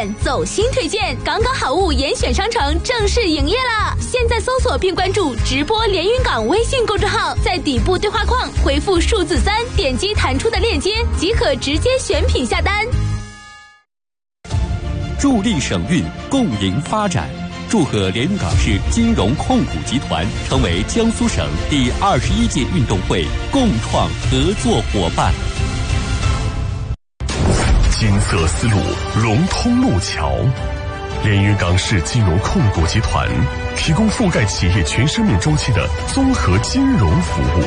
选走心推荐，港港好物严选商城正式营业了。现在搜索并关注直播连云港微信公众号，在底部对话框回复数字3，点击弹出的链接即可直接选品下单。 助力省运，共赢发展。祝贺连云港市金融控股集团成为江苏省第21届运动会共创合作伙伴。 金色丝路，融通路桥。连云港市金融控股集团提供覆盖企业全生命周期的综合金融服务。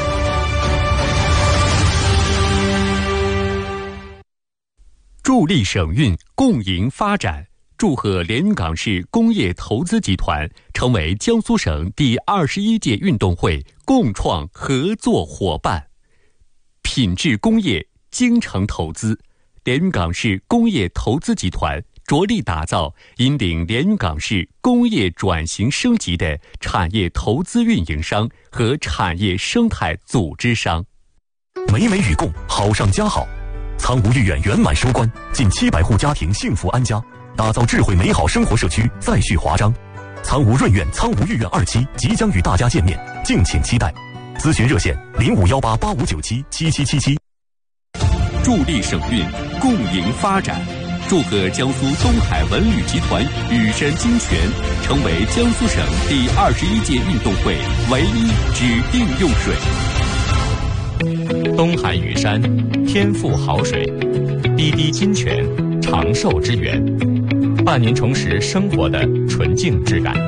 助力省运，共赢发展。祝贺连云港市工业投资集团成为江苏省第21届运动会共创合作伙伴。品质工业，精诚投资。连云港市工业投资集团着力打造引领连云港市工业转型升级的产业投资运营商和产业生态组织商。 美美与共，好上加好。苍梧御苑圆满收官，近700户家庭幸福安家，打造智慧美好生活社区再续华章。苍梧润苑、苍梧御苑2期即将与大家见面，敬请期待。咨询热线051885977777。 助力省运，共赢发展。祝贺江苏东海文旅集团雨山金泉成为江苏省第21届运动会唯一指定用水。 东海雨山，天赋好水；滴滴金泉，长寿之源，伴您重拾生活的纯净质感。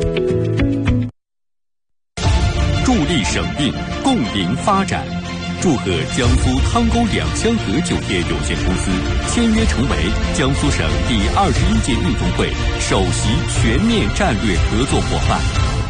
助力省运，共赢发展。祝贺江苏汤沟两香河酒店有限公司签约成为江苏省第21届运动会首席全面战略合作伙伴。